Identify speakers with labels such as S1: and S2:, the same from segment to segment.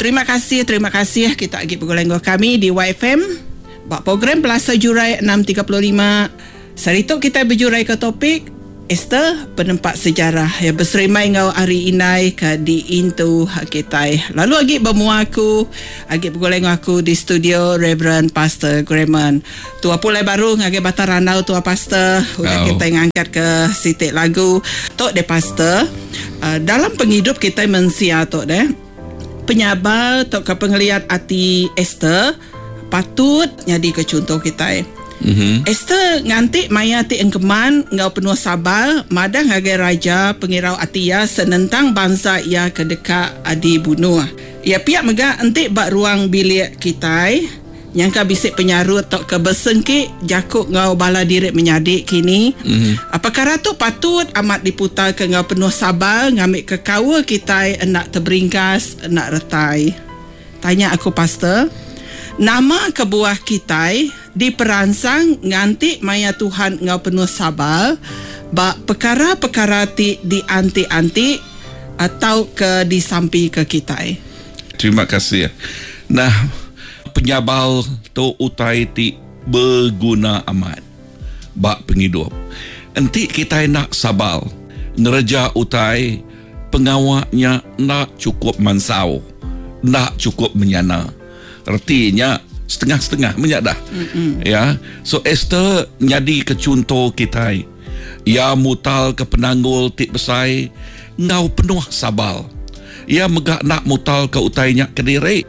S1: Terima kasih kita lagi bergolong kami di YFM. Bak program Pelasa Jurai 6.35. Saritok kita berjurai ke topik Esther penempat sejarah yang berserimai ngau hari inai ke di Intu Hakitai. Lalu lagi bermua aku, lagi bergolong aku di studio Reverend Pastor Graman. Tua pulai baru ngagi batar ranau tua pastor. Udah kita ngangkat ke sitik lagu. Tok de pastor. Dalam penghidup kita mensia tok de. Penyabar tok ke pengeliat hati Esther patut jadi ke contoh kita. Esther ngantik maya ti engkeman ngau penuh sabar madang agai raja pengirau atia senentang bangsa ia kedeka adi bunuh. Ia pihak mega entik bak ruang bilik kitai nyangka bisik penyarut tok ke besengkik jakuk ngau bala dirit menyadik kini. Apakah ratu patut amat diputar ke ngau penuh sabar ngambil ke kawa kitai enak terberingkas enak retai. Tanya aku pastor, nama kebuah kitai diperansang nganti maya Tuhan ngau penuh sabar bak perkara-perkara ti dianti-anti atau ke disampi ke kitai.
S2: Terima kasih. Nah, penyabal tu utai ti berguna amat bak penghidup. Enti kita nak sabar ngereja utai pengawaknya nak cukup mansau, nak cukup menyana. Artinya setengah-setengah menyak dah. Ya. So Esther jadi ke contoh kita. Ya mutal ke penanggul tik besai ngau penuh sabar. Ya megak nak mutal ke utainya kediri.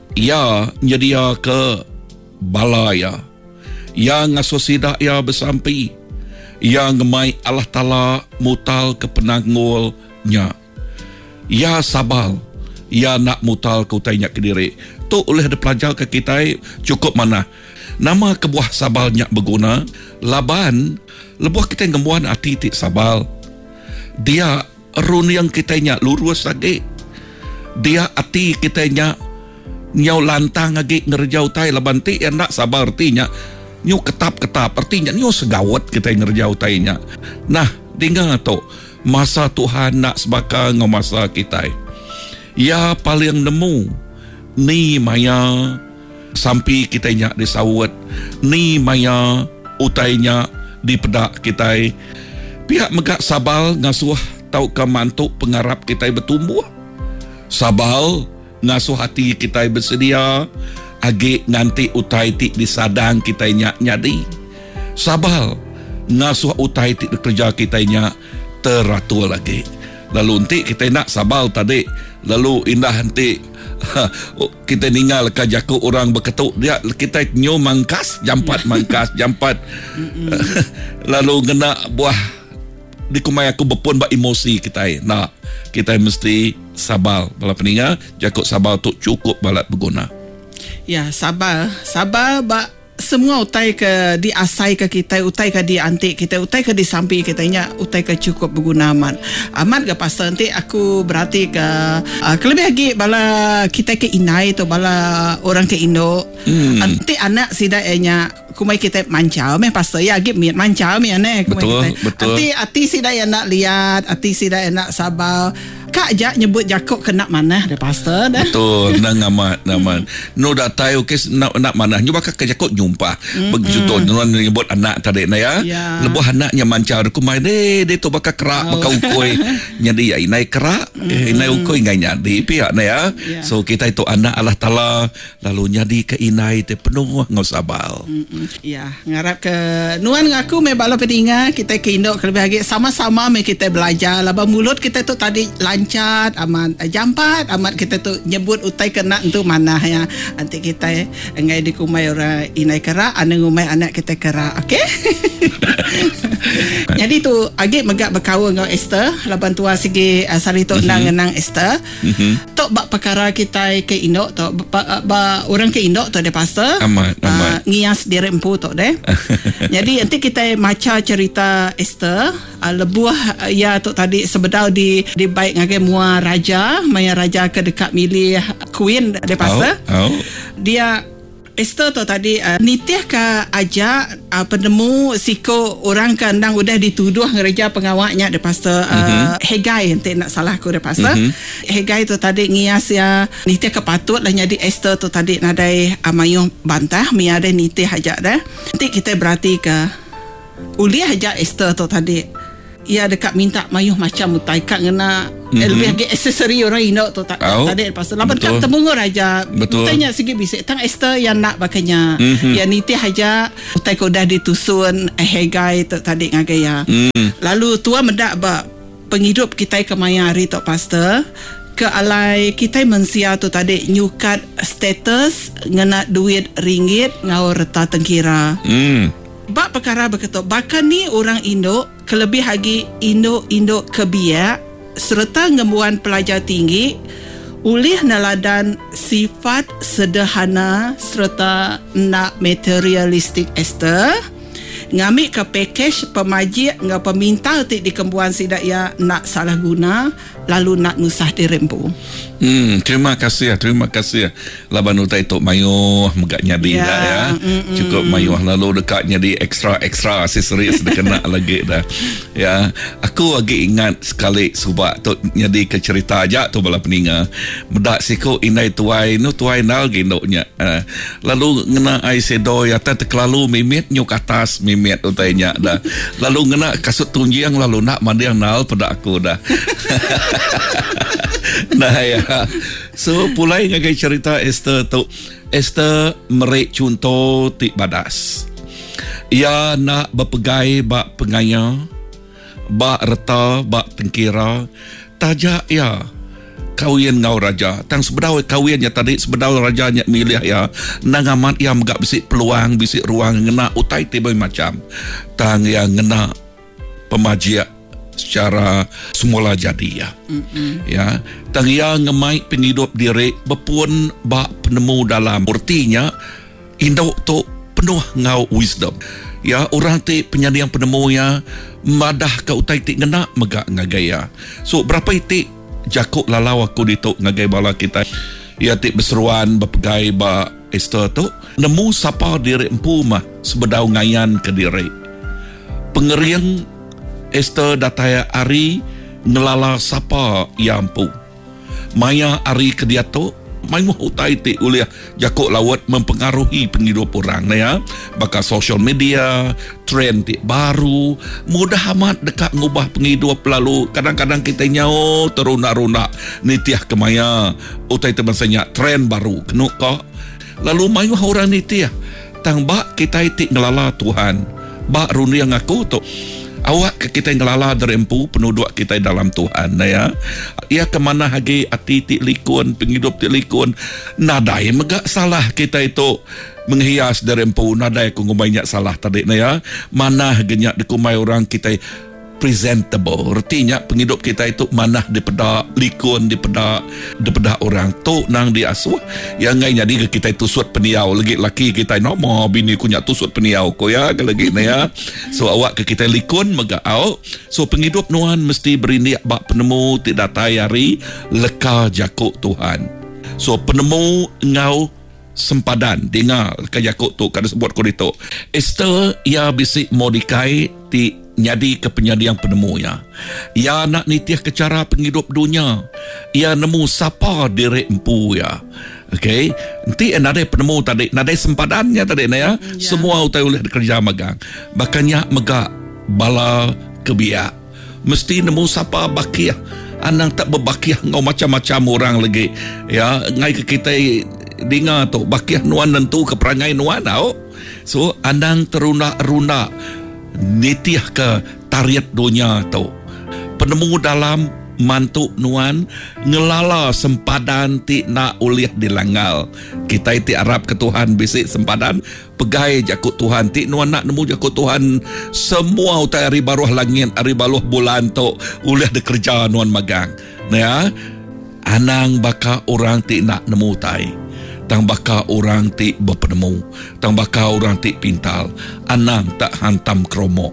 S2: Ya nyedia ke balaya. Ya ngasosidak ya bersampi. Ya ngemai Allah Ta'ala mutal ke penanggulnya. Ya sabar. Ya nak mutal ke utainya kediri. Tu oleh dipelajar ke kita cukup mana. Nama kebuah sabalnya berguna. Laban lebuah kita ngemuan hati tik sabal. Dia run yang kitanya lurus lagi. Dia hati kitanya nyau lantang lagi ngerjau tai laban ti yang nak sabar artinya nyau ketap-ketap artinya nyau segawat kita ngerjau tainya. Nah, tinggal tu masa Tuhan nak sebaka ngau masa kita. Ya paling nemu ni maya sampai kita nyak disawat, ni maya utainya di pedak kita. Pihak megak sabal ngasuh tau ke mantuk pengarap kita bertumbuh. Sabal ngasuh hati kita bersedia agi nanti utai tik disadang kita nyak nyadi. Sabal ngasuh utai tik kerja kita nyak teratur lagi. Lalu nanti kita nak sabal tadi, lalu indah nanti kita ninggal ke jakuk orang berketuk dia kita nyo mangkas jampat lalu kena buah dikumai aku berpun bak emosi kita. Nah, kita mesti sabar bala peninga jakuk sabar tu cukup balat berguna.
S1: Ya, sabar bak semua utai ke diasai ke kita, utai ke diantik kita, utai ke disampi kitanya, utai ke cukup berguna amat ke pasal nanti aku berarti ke kelebih lagi bala kita ke inai tu bala orang ke Indo nanti anak sida enya kumai kita mancau pasal ya gip miat mancau ane kumai
S2: betul.
S1: Ati sida yang nak lihat, ati sida yang nak sabar. Kak jak nyebut jakok kena mana dah pastor dah.
S2: Betul, nang amat. No dah tahu kes nak mana. Nyu bakal ke jakok nyumpah. Begitu tu nyebut anak tadi na ya. Lebuh anaknya mancar ku mai de tu bakal kerak bakal ukoi. Nyadi ya inai kerak, inai ukoi ngai nyadi pihak na ya. So kita itu anak Allah Taala lalu nyadi ke inai te penuh ngau sabar.
S1: Ya, ngarap ke nuan ngaku me bala pedinga kita ke Indo lebih lagi sama-sama me kita belajar laba mulut kita tu tadi lancat amat jampat amat kita tu nyebut utai kena tu mana ya nanti kita ngai dikumai orang inai kera ane ngumai anak kita kera okey. Jadi tu agi megak berkawan ngau Esther laban tua segi sarito nang Esther tok bak perkara kita ke Indo tok ba orang ke Indo tok de pastor
S2: amat
S1: ngias diri empu tok de. Jadi nanti kita maca cerita Esther lebuah ya tok tadi sebedau di baik ngagai mua raja maya raja ke dekat milih queen de pastor. Dia Esther tu tadi nitih ka ajak penemu siko orang kandang udah dituduh ngereja pengawaknya de pastor Hegai ente nak salah aku de pastor Hegai tu tadi ngias ya nitih kepatut lah jadi Esther tu tadi nadai amayuh bantah miade nitih ajak dah. Nanti kita berarti ke uliah ajak Esther tu tadi ia dekat minta mayuh macam mutaikat ngena lebih lagi aksesori orang Indo tu tadi pasal lambat kat temungur aja tanya sikit bisik tang Esther yang nak bakanya yang niti aja utai ko dah ditusun Hegai tu tadi ngagaya lalu tua mendak ba penghidup kita kemayari tu pastor ke alai kita mensia tu tadi nyukat status ngena duit ringgit ngau reta tengkira bak perkara berkata bahkan ni orang Indo kelebih lagi Indo kebiak serta ngembuan pelajar tinggi ulih neladan sifat sederhana serta nak materialistik Esther ngambil ke package pemajik ngau peminta utik di kembuan sidak ya nak salah guna lalu nak ngusah dirempu.
S2: Terima kasih laban utai tok mayuh megak nyadi dah ya. Cukup mayuh lalu dekat nyadi extra aksesori sudah kena lagi dah. Ya, aku lagi ingat sekali sebab tok nyadi ke cerita aja tu bala peninga. Medak siko inai tuai nal gendoknya. Lalu ngena ai sedo ya terkelalu mimit nyuk atas mimit utainya dah. Lalu ngena kasut tunjiang lalu nak mandiang nal pada aku dah. Nah ya, so pulai ngagai cerita Esther tu. Esther merek contoh tik badas. Ia nak berpegai bak pengaya, bak reta, bak tengkira. Tajak ya kawin ngau raja. Tang sebedau kawinnya tadi sebedau rajanya milih ya. Nang amat ia megak bisik peluang, bisik ruang ngena utai tiba macam. Tang yang ngena pemajiak secara semula jadi ya. Ya, tang yang ngemai penghidup diri berpun bak penemu dalam artinya Indo tu penuh ngau wisdom. Ya, orang ti penyadiang penemu ya madah ka utai ti ngena megak ngagaya. So berapa iti jakuk lalau aku dituk ngagai bala kita. Ya ti berseruan berpegai ba Esther tu nemu sapa diri empu mah sebedau ngayan ke diri. Pengeriang Esther dataya ari ngelala sapa yampu. Maya ari ke dia tu main utai ti uliah jakuk lawat mempengaruhi penghidup orang na ya. Bakal social media, trend ti baru, mudah amat dekat ngubah penghidup lalu kadang-kadang kita nyau teruna-runa nitiah kemaya utai temasanya trend baru kenuk kok. Lalu main orang nitiah tang bak kita ti ngelala Tuhan. Bak runi yang aku tu awak ke kita ngelala derempu penuduk kita dalam Tuhan ya. Ia kemana lagi hati ti likun penghidup ti likun nadai megak salah kita itu menghias derempu nadai ku ngumainya salah tadi ya. Mana genyak dikumai orang kita presentable. Artinya penghidup kita itu mana dipeda likun dipeda orang tu nang diasuh yang ngai jadi kita tusut peniau lagi laki kita nomo bini kunya tusut peniau ko ya lagi ya. So awak ke kita likun megau. So penghidup nuan mesti berindiak bak penemu tidak tayari leka jakuk Tuhan. So penemu ngau sempadan dengar ke jakuk tu kada sebut ko dito. Esther ia bisik Mordekai ti nyadi ke penyadiang penemunya. Ia nak nitiah ke cara penghidup dunia. Ia nemu sapa diri empu ya. Okay. Nanti ada penemu tadi. Ada sempadannya tadi ya. Semua utai oleh kerja magang. Bahkannya megak bala kebiak. Mesti nemu sapa bakiah. Anang tak berbakiah ngau macam-macam orang lagi. Ya. Ngai ke kita dengar tu. Bakiah nuan nentu ke perangai nuan tau. So anang teruna-runa nitiah ke tariat dunia tu. Penemu dalam mantuk nuan ngelala sempadan ti nak uliah dilangal. Kita ti Arab ke Tuhan bisik sempadan pegai jakut Tuhan ti nuan nak nemu jakut Tuhan semua utai hari baruh langit hari baruh bulan tu uliah dikerja nuan magang. Nah ya, anang baka orang ti nak nemu tai. Tang baka orang ti berpenemu, tang baka orang ti pintal, anang tak hantam kromo.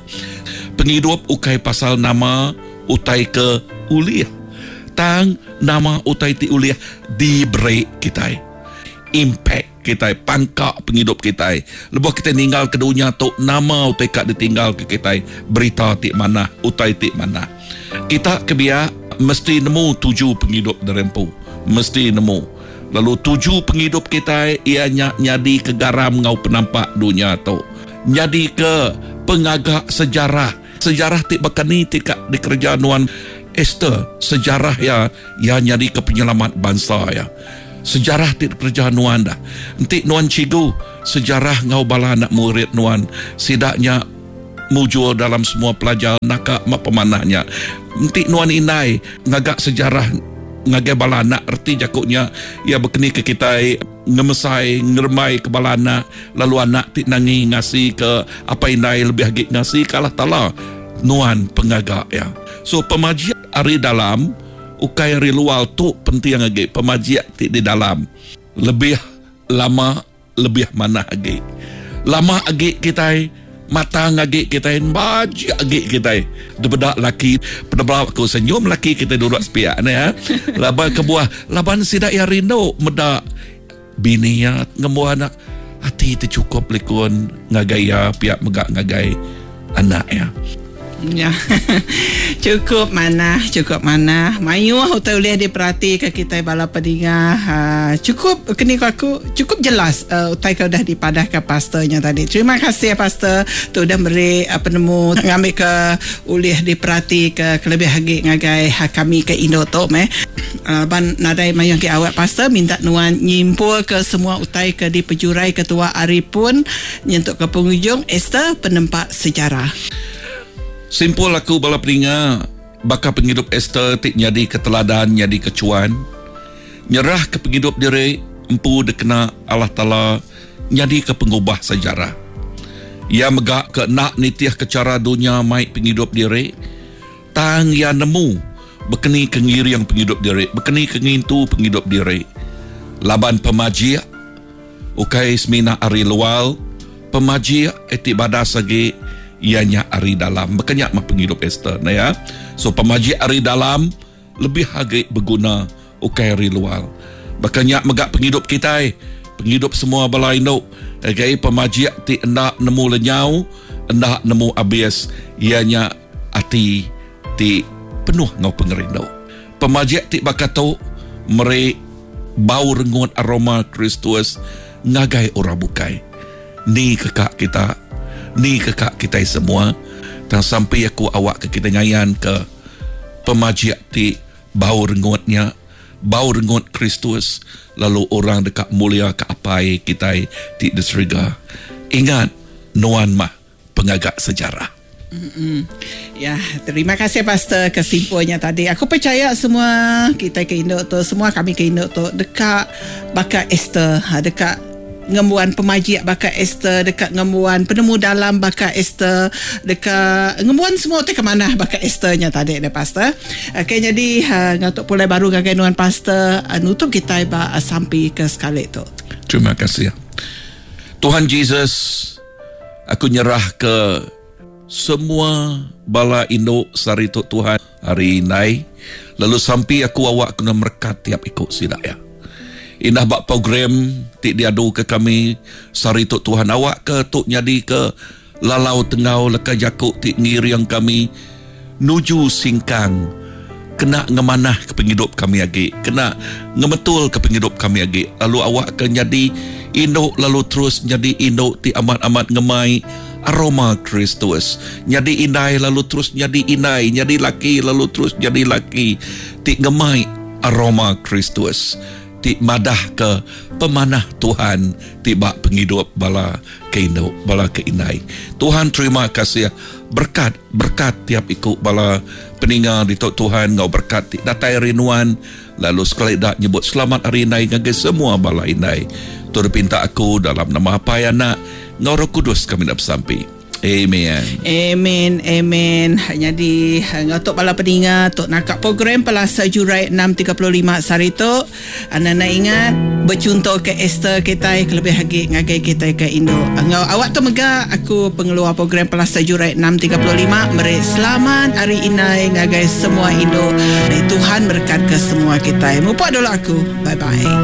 S2: Penghidup ukai pasal nama utai ke uliah. Tang nama utai ti uliah diberi kita impact kita, pangkak penghidup kita. Lepas kita tinggal ke dunia tu, nama utai kat ditinggal ke kita, berita tik mana, utai tik mana. Kita kebiak mesti nemu 7 penghidup derempu, mesti nemu. Lalu 7 penghidup kita ianya nyadi ke garam ngau penampak dunia tu, nyadi ke pengagak sejarah. Sejarah tik bakani tik di kerajaan Nuan Esther, sejarah ya nyadi ke penyelamat bangsa ya. Sejarah ti kerajaan Nuan dah. Nanti Nuan cigu sejarah ngau bala anak murid Nuan sidaknya mujur dalam semua pelajar nakak mak pemanahnya. Nanti Nuan inai ngagak sejarah ngagai bala anak erti jakuknya ia berkeni ke kita ngemesai ngermai ke bala anak, lalu anak ti nangi ngasi ke apa inai lebih agak ngasi kalah tala Nuan pengagak ya. So pemajian ari dalam ukai ari luar tu penting agak pemajian ti di dalam lebih lama lebih mana agak lama agak kita mata ngagik kita baji agik kita daripada laki pada aku senyum laki kita duduk sepiak ni ha. Laban kebuah laban sidak ya rindu medak bini ya ngembuah anak hati tercukup likun ngagaya pihak megak ngagai anak ya.
S1: Ya. cukup mana mayu hotel boleh diperhati ke kita bala pendengar. Cukup kini aku cukup jelas utai kau dah dipadahkan pastornya tadi. Terima kasih pastor tu dah beri penemu ngambil ke ulih diperhati ke lebih hagi ngagai kami ke Indo tu ban nadai mayang ke awak pastor minta Nuan nyimpul ke semua utai ke di pejurai ketua Arifun nyentuk ke penghujung Esther penempat sejarah.
S2: Simpul aku bala peninga bakal penghidup Esther tik nyadi keteladan nyadi kecuan nyerah ke penghidup diri empu dekena Allah Ta'ala nyadi ke pengubah sejarah. Ia megak ke nak nitiah ke cara dunia mai penghidup diri tang ia nemu bekeni kengiri yang penghidup diri bekeni kengintu penghidup diri laban pemajia ukai semina ari lual pemajia etik badas sagi ianya ari dalam berkenyak mah penghidup Esther nah ya. So pemaji ari dalam lebih agak berguna ukai ari luar berkenyak megak penghidup kita penghidup semua balai no okay, pemaji ti endak nemu lenyau endak nemu abis ianya ati ti penuh ngau pengerindu pemaji ti bakatau mere bau rengut aroma Kristus ngagai ora bukai ni kekak kita ni kekak kita semua dan sampai aku awak ke kita nyayan ke pemajiak ti bau rengutnya bau rengut Kristus lalu orang dekat mulia ke apai kita ti disregard. Ingat Nuan mah pengagak sejarah.
S1: Ya, terima kasih pastor kesimpulannya tadi. Aku percaya semua kita ke Indo tu, semua kami ke Indo tu dekat bakal Esther, dekat ngembuan pemaji bakal Esther, dekat ngembuan penemu dalam bakal Esther, dekat ngembuan semua tu ke mana bakal Esthernya tadi ada pastor. Okay, jadi untuk pulai baru gagai Nuan pastor nutup kita sampai ke sekali tu.
S2: Terima kasih. Tuhan Yesus, aku nyerah ke semua bala Indo sari tu Tuhan hari ini. Lalu sampai aku awak kena merkat tiap ikut sidak ya. Indah bak program tik diadu ke kami sari tu Tuhan awak ke tuk nyadi ke lalau tengau leka jakuk tik ngiriang kami nuju singkang kena ngemanah ke penghidup kami lagi kena ngemetul ke penghidup kami lagi lalu awak ke nyadi Indo lalu terus nyadi Indo ti amat-amat ngemai aroma Kristus nyadi inai lalu terus nyadi inai nyadi laki lalu terus nyadi laki ti ngemai aroma Kristus ti madah ke pemanah Tuhan tiba penghidup bala ke Indo bala ke inai. Tuhan terima kasih berkat tiap ikut bala peninggal di Tuhan ngau berkat ti datai rinuan lalu sekali dak nyebut selamat hari inai ngagai semua bala inai. Turut pinta aku dalam nama apa ya nak ngau Roh Kudus kami nak bersampai. Amen.
S1: Amen. Amen. Jadi untuk bala pendengar tok nakak program Pelasa Jurai 635 sari tu anda ingat bercontoh ke Esther kita lebih lagi ngagai kita ke Indo. Awak tu mega aku pengeluar program Pelasa Jurai 635 meri selamat hari ini ngagai semua Indo. Tuhan berkat ke semua kita. Mupa dulu aku. Bye bye.